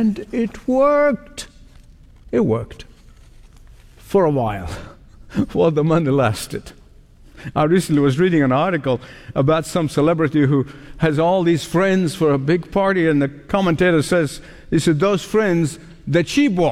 And it worked. It worked. For a while. While the money lasted. I recently was reading an article about some celebrity who has all these friends for a big party, and the commentator says, these are those friends that she bought.